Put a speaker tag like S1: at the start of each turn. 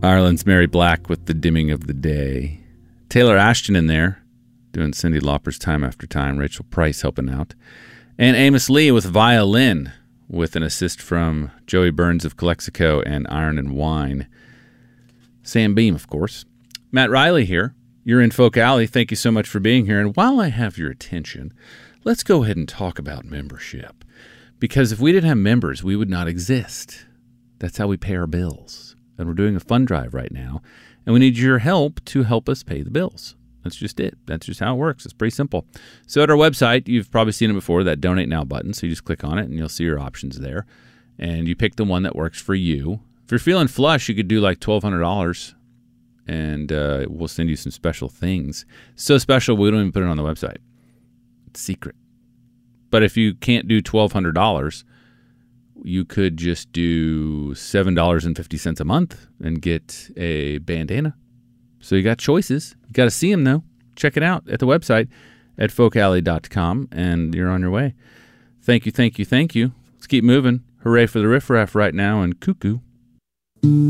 S1: Ireland's Mary Black with The Dimming of the Day. Taylor Ashton in there, doing Cyndi Lauper's Time After Time. Rachel Price helping out. And Amos Lee with Violin, with an assist from Joey Burns of Calexico and Iron and Wine. Sam Beam, of course. Matt Riley here. You're in Folk Alley. Thank you so much for being here. And while I have your attention, let's go ahead and talk about membership. Because if we didn't have members, we would not exist. That's how we pay our bills. And we're doing a fund drive right now, and we need your help to help us pay the bills. That's just it. That's just how it works. It's pretty simple. So at our website, you've probably seen it before, that Donate Now button. So you just click on it, and you'll see your options there. And you pick the one that works for you. If you're feeling flush, you could do like $1,200, and we'll send you some special things. So special, we don't even put it on the website. It's secret. But if you can't do $1,200, you could just do $7.50 a month and get a bandana. So you got choices. You got to see them, though. Check it out at the website at folkalley.com, and you're on your way. Thank you, thank you, thank you. Let's keep moving. Hooray for the riffraff right now, and cuckoo.